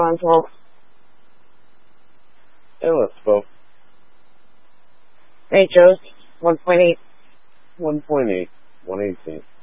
on 12. And let's go. Hey, Joe's 1.8. 1.8. 118.